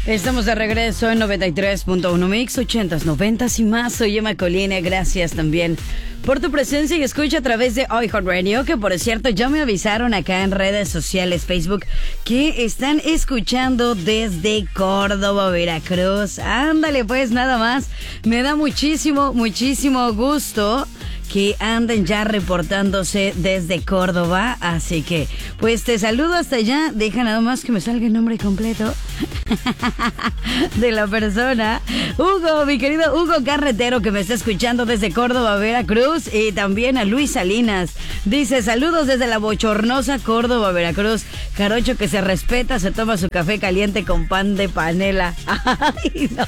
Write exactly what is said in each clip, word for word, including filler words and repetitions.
Estamos de regreso en noventa y tres punto uno Mix, ochentas, noventas y más. Soy Emma Colina, gracias también por tu presencia y escucha a través de iHeartRadio, que por cierto ya me avisaron acá en redes sociales, Facebook, que están escuchando desde Córdoba, Veracruz. Ándale pues, nada más. Me da muchísimo, muchísimo gusto que anden ya reportándose desde Córdoba, así que pues te saludo hasta allá. Deja nada más que me salga el nombre completo de la persona. Hugo, mi querido Hugo Carretero, que me está escuchando desde Córdoba, Veracruz, y también a Luis Salinas. Dice, saludos desde la bochornosa Córdoba, Veracruz. Jarocho que se respeta, se toma su café caliente con pan de panela. Ay, no.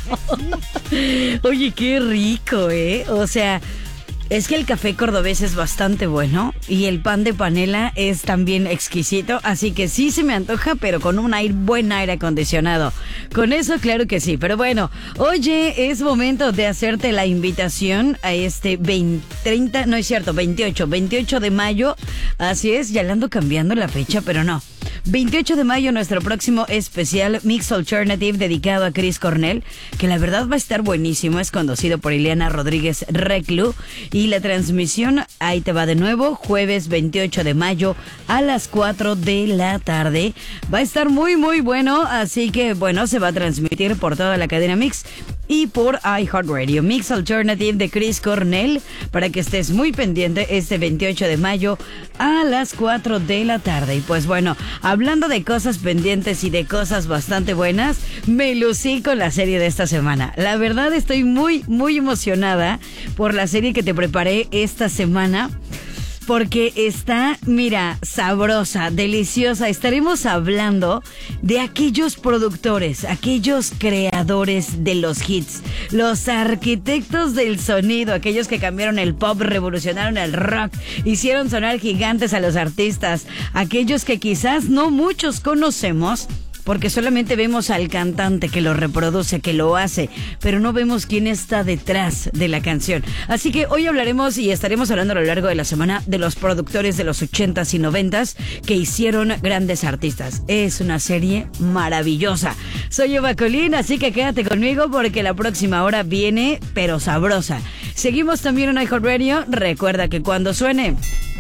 Oye, qué rico, ¿eh? O sea, es que el café cordobés es bastante bueno y el pan de panela es también exquisito, así que sí se me antoja, pero con un aire, buen aire acondicionado. Con eso, claro que sí. Pero bueno, oye, es momento de hacerte la invitación a este veinte, treinta, no es cierto, veintiocho, veintiocho de mayo. Así es, ya le ando cambiando la fecha, pero no. veintiocho de mayo, nuestro próximo especial Mix Alternative dedicado a Chris Cornell, que la verdad va a estar buenísimo. Es conducido por Ileana Rodríguez Reclu. Y la transmisión, ahí te va de nuevo, jueves veintiocho de mayo a las cuatro de la tarde. Va a estar muy, muy bueno, así que bueno, se va a transmitir por toda la cadena Mix y por iHeartRadio. Mix Alternative de Chris Cornell, para que estés muy pendiente este veintiocho de mayo a las cuatro de la tarde. Y pues bueno, hablando de cosas pendientes y de cosas bastante buenas, me lucí con la serie de esta semana. La verdad estoy muy, muy emocionada por la serie que te preparé esta semana, porque está, mira, sabrosa, deliciosa. Estaremos hablando de aquellos productores, aquellos creadores de los hits, los arquitectos del sonido, aquellos que cambiaron el pop, revolucionaron el rock, hicieron sonar gigantes a los artistas, aquellos que quizás no muchos conocemos, porque solamente vemos al cantante que lo reproduce, que lo hace, pero no vemos quién está detrás de la canción. Así que hoy hablaremos y estaremos hablando a lo largo de la semana de los productores de los ochentas y noventas que hicieron grandes artistas. Es una serie maravillosa. Soy Eva Colín, así que quédate conmigo porque la próxima hora viene, pero sabrosa. Seguimos también en iHeartRadio. Recuerda que cuando suene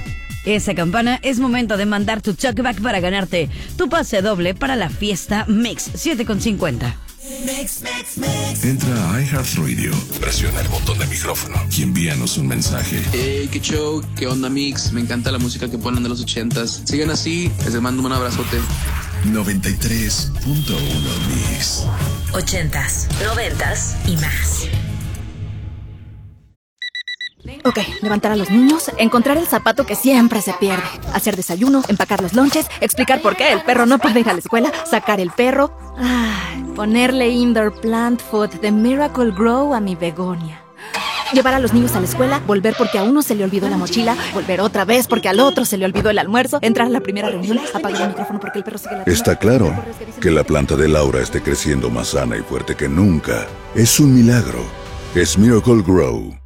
esa campana, es momento de mandar tu talkback para ganarte tu pase doble para la fiesta Mix siete con cincuenta. Mix, mix, mix. Entra a iHeartRadio, presiona el botón de micrófono y envíanos un mensaje. Hey, qué show, qué onda Mix, me encanta la música que ponen de los ochentas. Sigan así, les mando un abrazote. noventa y tres punto uno Mix. Ochentas, noventas y más. Ok, levantar a los niños, encontrar el zapato que siempre se pierde, hacer desayuno, empacar los lonches, explicar por qué el perro no puede ir a la escuela, sacar el perro, ay, ponerle indoor plant food de Miracle Grow a mi begonia. Llevar a los niños a la escuela, volver porque a uno se le olvidó la mochila, volver otra vez porque al otro se le olvidó el almuerzo, entrar a la primera reunión, apagar el micrófono porque el perro sigue latiendo. Está claro que la planta de Laura esté creciendo más sana y fuerte que nunca. Es un milagro. Es Miracle Grow.